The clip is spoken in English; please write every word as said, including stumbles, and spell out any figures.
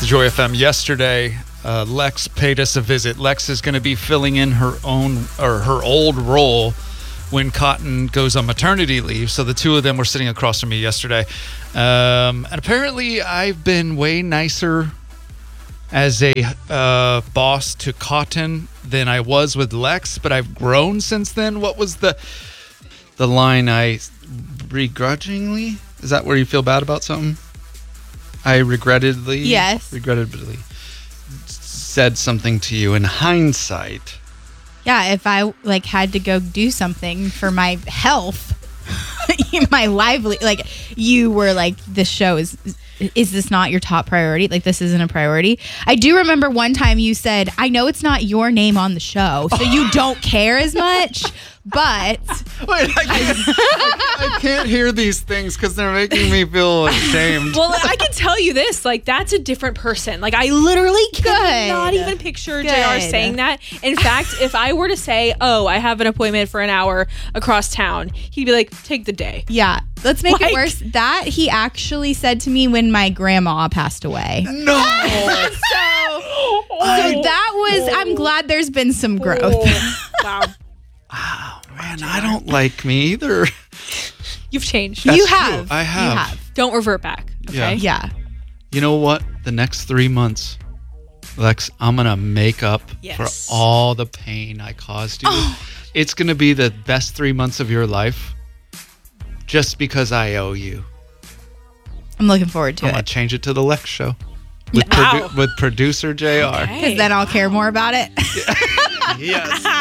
to Joy F M yesterday. Uh, Lex paid us a visit. Lex is going to be filling in her own or her old role when Cotton goes on maternity leave. So the two of them were sitting across from me yesterday. Um, and apparently I've been way nicer as a uh, boss to Cotton than I was with Lex, but I've grown since then. What was the the line I begrudgingly? Is that where you feel bad about something? I regrettably, yes, regrettably said something to you in hindsight. Yeah, if I like had to go do something for my health, my lively, like you were like, this show is, is this not your top priority? Like this isn't a priority. I do remember one time you said, I know it's not your name on the show, so you don't care as much, but. Wait, I can't, I, I can't hear these things because they're making me feel ashamed. Well, I can tell you this, like that's a different person. Like I literally cannot Good. even picture Good. J R saying that. In fact, if I were to say, oh, I have an appointment for an hour across town, he'd be like, take the day. Yeah, let's make Like- it worse. That he actually said to me when my grandma passed away. No. So, so that was, I'm glad there's been some growth. Oh, wow. Oh, man, I don't like me either. You've changed. That's you true. have. I have. You have. Don't revert back. Okay. Yeah. Yeah. You know what? The next three months, Lex, I'm going to make up Yes. for all the pain I caused you. It's going to be the best three months of your life just because I owe you. I'm looking forward to I'm going it. to change it to the Lex show with, Wow. produ- with producer J R. Okay. Because then I'll care more about it. Yes.